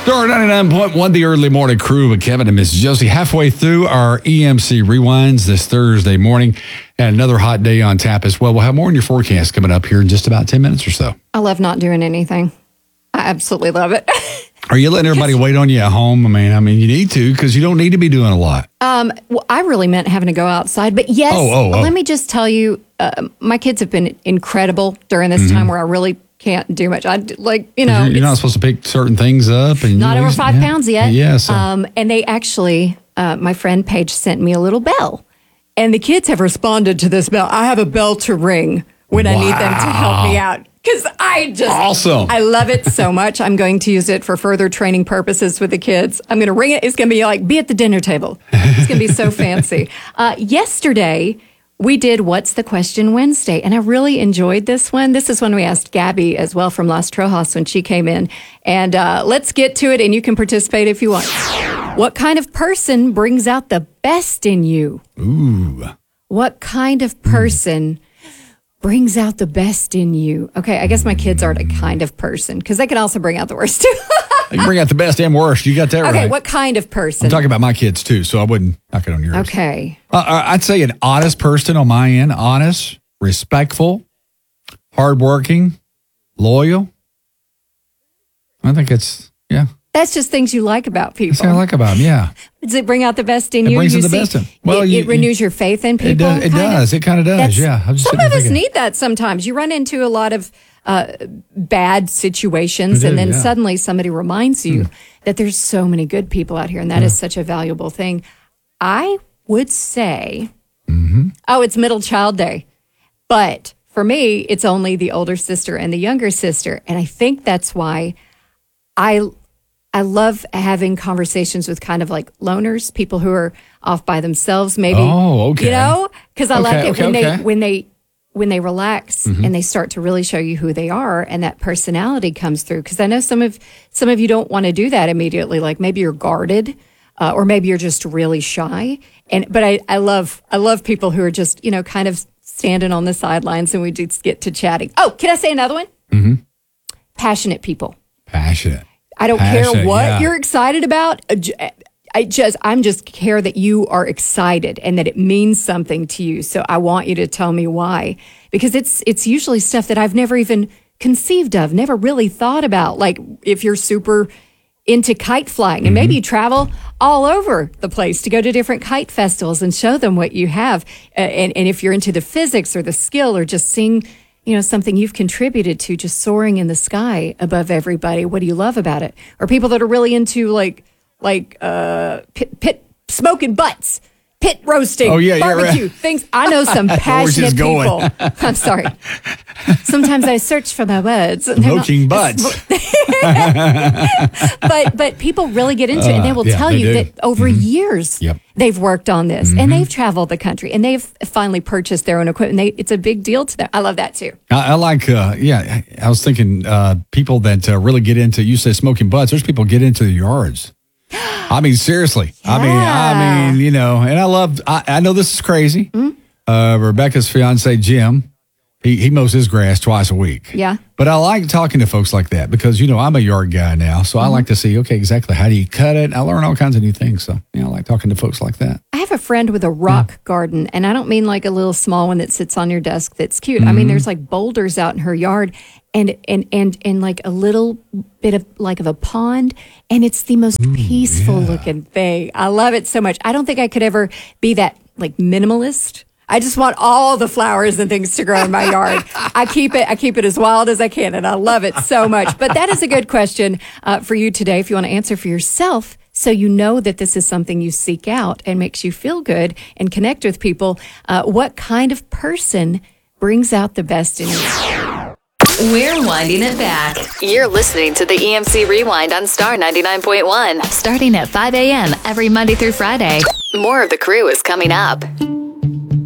Star 99.1, the early morning crew with Kevin and Miss Josie. Halfway through our EMC Rewinds this Thursday morning. And another hot day on tap as well. We'll have more in your forecast coming up here in just about 10 minutes or so. I love not doing anything. I absolutely love it. Are you letting everybody wait on you at home? I mean, you need to because you don't need to be doing a lot. Well, I really meant having to go outside. But yes, let me just tell you, my kids have been incredible during this time where I really can't do much. You're not supposed to pick certain things up. And not over 5 pounds yet. Yeah. So. And they actually, my friend Paige sent me a little bell. And the kids have responded to this bell. I have a bell to ring when I need them to help me out. Because awesome. I love it so much. I'm going to use it for further training purposes with the kids. I'm going to ring it. It's going to be like, be at the dinner table. It's going to be so fancy. Yesterday, we did What's the Question Wednesday, and I really enjoyed this one. This is when we asked Gabby as well from Las Trojas when she came in. And let's get to it, and you can participate if you want. What kind of person brings out the best in you? Ooh. What kind of person brings out the best in you? Okay, I guess my kids aren't a kind of person, because they can also bring out the worst, too. They can bring out the best and worst. You got that right. Okay, what kind of person? I'm talking about my kids, too, so I wouldn't knock it on yours. Okay. I'd say an honest person on my end. Honest, respectful, hardworking, loyal. I think it's, yeah. That's just things you like about people. That's what I like about them, yeah. Does it bring out the best in you? It brings out the best in them. Well, it renews your faith in people? It does. It kind of does, yeah. Some of us need that sometimes. You run into a lot of bad situations, and then suddenly somebody reminds you that there's so many good people out here, and that is such a valuable thing. I would say, it's middle child day. But for me, it's only the older sister and the younger sister. And I think that's why I love having conversations with kind of like loners, people who are off by themselves, maybe. Oh, okay. You know, because I like it when they relax and they start to really show you who they are, and that personality comes through. Because I know some of you don't want to do that immediately. Like maybe you're guarded, or maybe you're just really shy. But I love people who are just kind of standing on the sidelines, and we just get to chatting. Oh, can I say another one? Mm-hmm. Passionate people. Passionate. I don't care what you're excited about. I'm just care that you are excited and that it means something to you. So I want you to tell me why, because it's usually stuff that I've never even conceived of, never really thought about. Like if you're super into kite flying and maybe you travel all over the place to go to different kite festivals and show them what you have. And if you're into the physics or the skill or just seeing something you've contributed to, just soaring in the sky above everybody. What do you love about it? Or people that are really into pit smoking butts, pit roasting, barbecue, things. I know some passionate people. I'm sorry. Sometimes I search for my words. Smoking butts. But people really get into it, and they will tell you that over years they've worked on this, and they've traveled the country, and they've finally purchased their own equipment. It's a big deal to them. I love that too. I like, I was thinking people that really get into, you say smoking butts, there's people get into the yards. I mean, seriously. Yeah. I mean, and I know this is crazy. Rebecca's fiance, Jim, he mows his grass twice a week. Yeah. But I like talking to folks like that because, I'm a yard guy now. So I like to see, okay, exactly how do you cut it? I learn all kinds of new things. So, I like talking to folks like that. I have a friend with a rock garden, and I don't mean like a little small one that sits on your desk that's cute. I mean, there's like boulders out in her yard and like a little bit of a pond, and it's the most peaceful looking thing. I love it so much. I don't think I could ever be that like minimalist. I just want all the flowers and things to grow in my yard. I keep it as wild as I can, and I love it so much. But that is a good question for you today if you want to answer for yourself, so you know that this is something you seek out and makes you feel good and connect with people. What kind of person brings out the best in you? We're winding it back. You're listening to the EMC Rewind on Star 99.1, starting at 5 a.m. every Monday through Friday. More of the crew is coming up.